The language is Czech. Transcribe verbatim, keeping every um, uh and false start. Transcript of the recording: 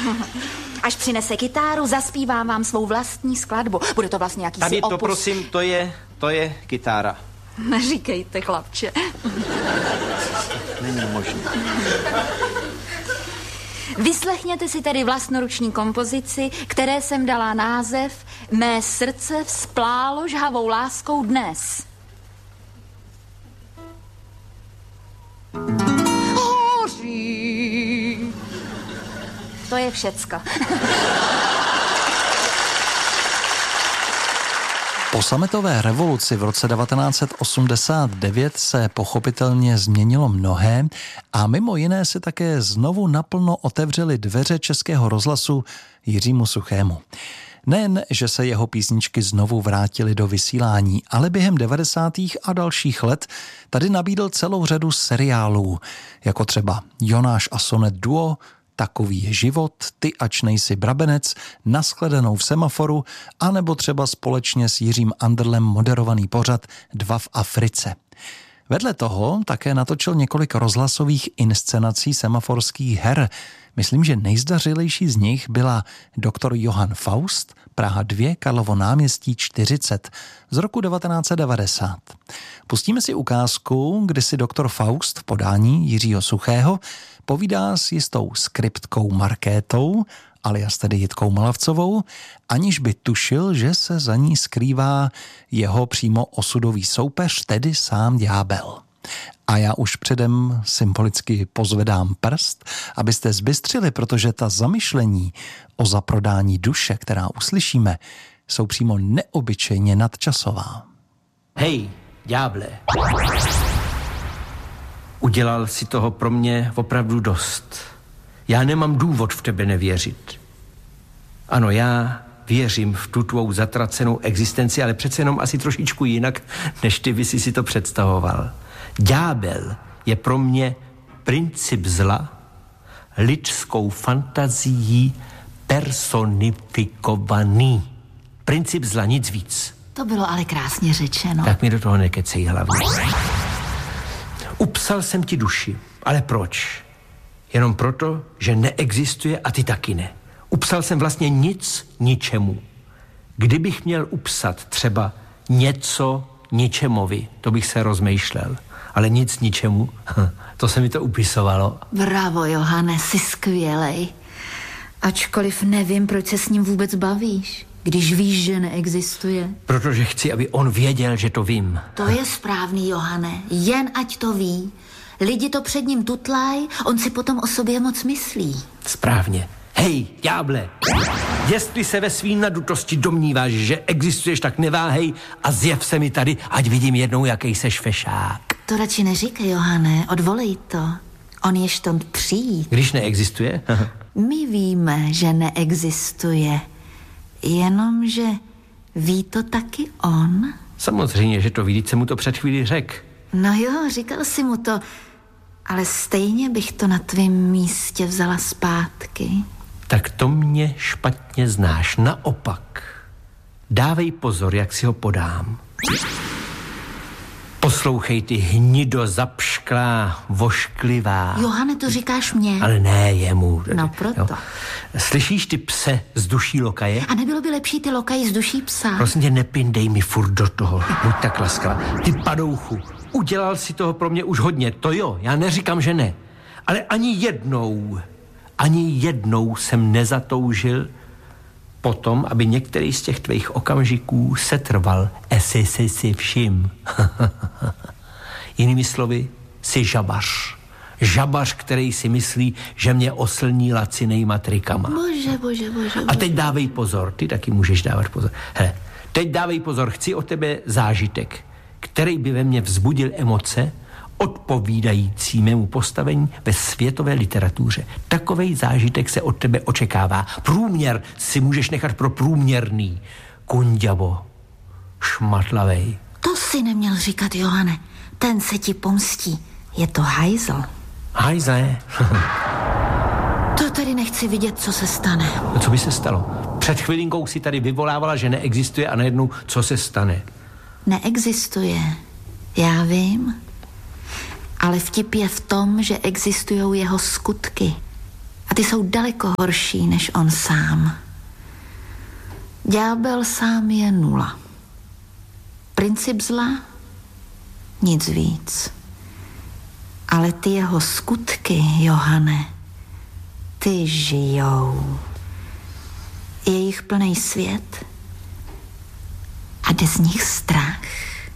Až přinese kytáru, zaspívám vám svou vlastní skladbu. Bude to vlastně jakýsi Tady to opus. prosím, to je, to je kytára. Neříkejte, chlapče. Není možné. Vyslechněte si tedy vlastnoruční kompozici, které jsem dala název Mé srdce vzplálo žhavou láskou dnes. Hoří. To je všecko. Po sametové revoluci v roce devatenáct set osmdesát devět se pochopitelně změnilo mnohé a mimo jiné se také znovu naplno otevřely dveře Českého rozhlasu Jiřímu Suchému. Nejen, že se jeho písničky znovu vrátily do vysílání, ale během devadesátých a dalších let tady nabídl celou řadu seriálů, jako třeba Jonáš a Sonet duo, Takový je život, Ty ač nejsi brabenec, Nashledanou v semaforu, anebo třeba společně s Jiřím Anderlem moderovaný pořad Dva v Africe. Vedle toho také natočil několik rozhlasových inscenací semaforských her. Myslím, že nejzdařilejší z nich byla Doktor Johann Faust, Praha dva, Karlovo náměstí čtyřicet z roku devatenáct set devadesát. Pustíme si ukázku, kdy si doktor Faust v podání Jiřího Suchého povídá s jistou skriptkou Markétou, alias tedy Jitkou Malavcovou, aniž by tušil, že se za ní skrývá jeho přímo osudový soupeř, tedy sám ďábel. A já už předem symbolicky pozvedám prst, abyste zbystřili, protože ta zamyšlení o zaprodání duše, která uslyšíme, jsou přímo neobyčejně nadčasová. Hej, ďáble. Udělal si toho pro mě opravdu dost. Já nemám důvod v tebe nevěřit. Ano, já věřím v tu tvou zatracenou existenci, ale přece jenom asi trošičku jinak, než ty by si si to představoval. Ďábel je pro mě princip zla, lidskou fantazií personifikovaný. Princip zla, nic víc. To bylo ale krásně řečeno. Tak mi do toho nekecej hlavně. Upsal jsem ti duši, ale proč? Jenom proto, že neexistuje a ty taky ne. Upsal jsem vlastně nic ničemu. Kdybych měl upsat třeba něco ničemovi, to bych se rozmýšlel. Ale nic ničemu, to se mi to upisovalo. Bravo, Johane, jsi skvělej. Ačkoliv nevím, proč se s ním vůbec bavíš, když víš, že neexistuje. Protože chci, aby on věděl, že to vím. To je správný, Johane, jen ať to ví. Lidi to před ním tutlají, on si potom o sobě moc myslí. Správně. Hej, ďáble, jestli se ve svý nadutosti domníváš, že existuješ, tak neváhej a zjev se mi tady, ať vidím jednou, jaký seš fešák. To radši neříkej, Johane, odvolej to. On je štont přijít. Když neexistuje? My víme, že neexistuje, jenomže ví to taky on. Samozřejmě, že to ví, když jsem mu to před chvíli řekl. No jo, říkal jsi mu to, ale stejně bych to na tvém místě vzala zpátky. Tak to mě špatně znáš. Naopak. Dávej pozor, jak si ho podám. Poslouchej, ty hnido zapšklá, vošklivá. Johane, to říkáš mě. Ale ne jemu. No proto. Jo. Slyšíš ty pse z duší lokaje? A nebylo by lepší ty lokaji z duší psa? Prosím tě, nepindej mi furt do toho. Buď tak laskavá. Ty padouchu, udělal si toho pro mě už hodně. To jo, já neříkám, že ne. Ale ani jednou, ani jednou jsem nezatoužil potom, aby některý z těch tvých okamžiků setrval. Esi si si všim. Jinými slovy, jsi žabař. Žabař, který si myslí, že mě oslní lacinejma trikama. Bože, bože, bože. A teď dávej pozor, ty taky můžeš dávat pozor. Hele, teď dávej pozor, chci od tebe zážitek, který by ve mně vzbudil emoce, odpovídající mému postavení ve světové literatuře. Takovej zážitek se od tebe očekává. Průměr si můžeš nechat pro průměrný. Kunďavo, šmatlavej. To si neměl říkat, Johane. Ten se ti pomstí. Je to hajzl. Hajzle. To tady nechci vidět, co se stane. No, co by se stalo? Před chvilinkou si tady vyvolávala, že neexistuje a najednou co se stane? Neexistuje. Já vím. Ale vtip je v tom, že existují jeho skutky. A ty jsou daleko horší než on sám. Ďábel sám je nula. Princip zla? Nic víc. Ale ty jeho skutky, Johane, ty žijou. Je jich plnej svět a jde z nich strach.